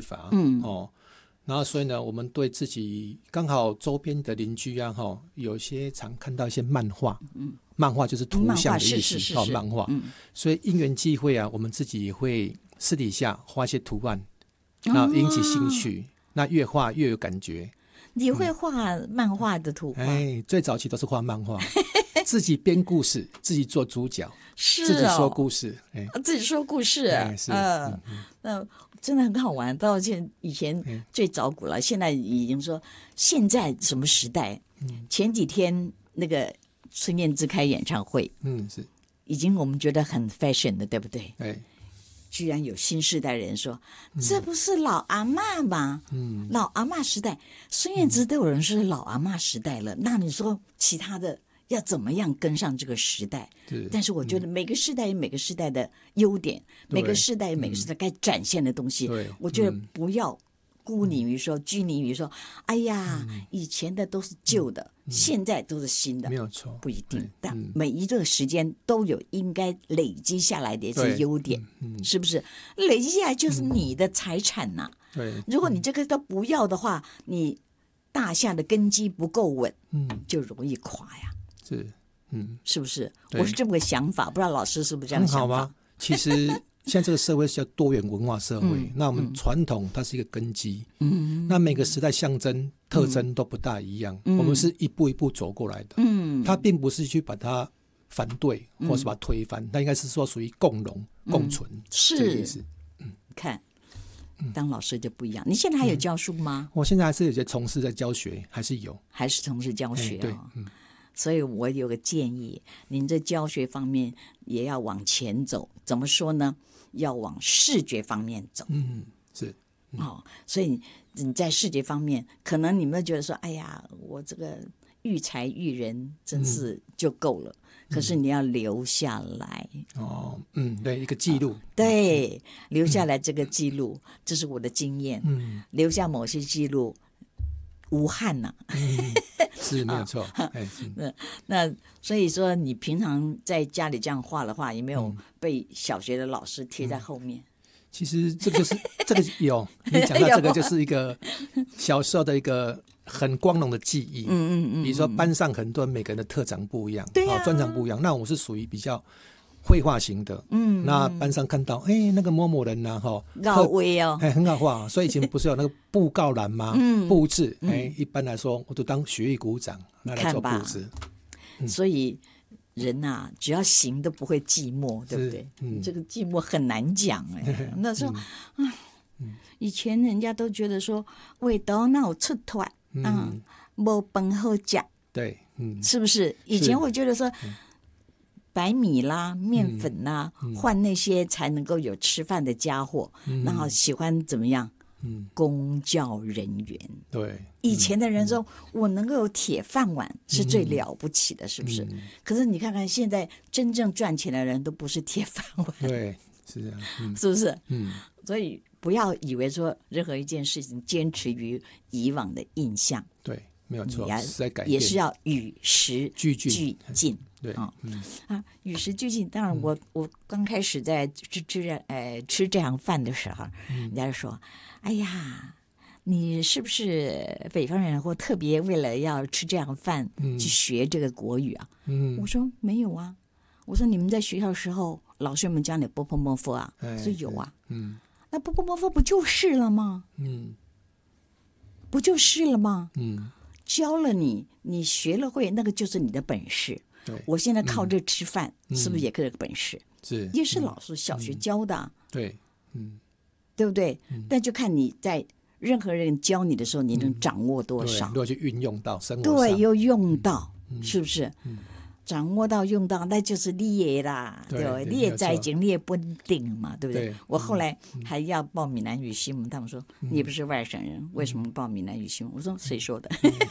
法，然后所以呢，我们对自己刚好周边的邻居啊，有些常看到一些漫画，漫画就是图像的意思，漫画，所以因缘际会啊，我们自己也会私底下画一些图案，然后引起兴趣，那越画越有感觉。 你会画漫画的图画？ 最早期都是画漫画，自己编故事，自己做主角， 是自己说故事， 自己说故事，那真的很好玩。到以前最早古了，现在已经说现在什么时代？前几天那个孙燕姿开演唱会， 是已经我们觉得很 fashion 的，对不对？居然有新世代人说，这不是老阿嬷吗？老阿嬷时代，孙燕姿都有人说是老阿嬷时代了，那你说其他的要怎么样跟上这个时代？但是我觉得每个世代有每个世代的优点，每个世代有每个世代该展现的东西。我觉得不要拘泥于说，哎呀，以前的都是旧的，现在都是新的， 没有错， 不一定。但每一个时间都有应该累积下来的一些优点，是不是？累积下来就是你的财产呐。如果你这个都不要的话，你大厦的根基不够稳，就容易垮呀。是不是？我是这么个想法，不知道老师是不是这样想法？ 很好吗？其实现在这个社会是叫多元文化社会，那我们传统它是一个根基，那每个时代象征特征都不大一样，我们是一步一步走过来的，它并不是去把它反对或是把它推翻，它应该是说属于共荣共存， 是这个意思。看当老师就不一样，你现在还有教书吗？ 我现在还是有些从事在教学，还是从事教学， 对， 所以我有个建议，您在教学方面也要往前走。怎么说呢？要往视觉方面走。 是。 所以你在视觉方面，可能你们觉得说，哎呀，我这个育才育人真是就够了。可是你要留下来。 对，一个记录。 对，留下来这个记录，这是我的经验。留下某些记录，无憾呐。 是没有错。 那所以说，你平常在家里这样画的话，有没有被小学的老师贴在后面？ 其实这个就是这个有，你讲到这个就是一个小时候的一个很光荣的记忆。比如说班上很多人每个人的特长不一样，专长不一样。那我是属于比较绘画型的，那班上看到那个某某人呐， 好威哦， 很好画。所以以前不是有那个布告栏吗？布置，一般来说我都当学艺股长拿来做布置。 所以人呐，只要行都不会寂寞，对不对？这个寂寞很难讲那时候以前人家都觉得说，为到那有出头没饭好吃， 对， 是不是？以前会觉得说，白米啦、面粉啦，换那些才能够有吃饭的家伙，然后喜欢怎么样？公教人员。 对， 以前的人说，我能够有铁饭碗是最了不起的，是不是？可是你看看现在真正赚钱的人都不是铁饭碗。 对，是啊， 是不是？所以不要以为说任何一件事情坚持于以往的印象。 对，没有错， 也是要与时俱进。 对， 与时俱进。当然我刚开始在吃这样饭的时候，人家就说，哎呀，你是不是北方人，或特别为了要吃这样饭去学这个国语啊？我说没有啊。我说你们在学校的时候，老师们教你波波摩佛啊？说有啊。那波波摩佛不就是了吗？不就是了吗？教了你学了会，那个就是你的本事。我现在靠这吃饭，是不是也是个本事？ 是， 也是老师小学教的。 对， 对不对？但就看你在任何人教你的时候，你能掌握多少？ 如果去运用到生活上， 对，又用到，是不是？掌握到用到，那就是你的啦，对，你也在经，你也不定嘛，对不对？我后来还要报闽南语新闻，他们说你不是外省人，为什么报闽南语新闻？我说谁说的？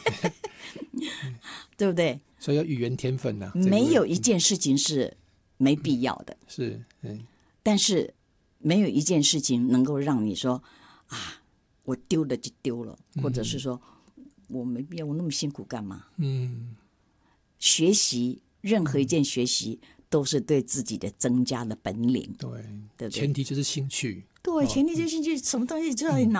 对不对？ 所以有语言天分啊， 没有一件事情是没必要的， 是， 但是没有一件事情能够让你说啊，我丢了就丢了，或者是说我没必要，我那么辛苦干嘛？学习任何一件学习都是对自己的增加了本领，对不对？ 前提就是兴趣。 对，前提就是兴趣，什么东西就在你脑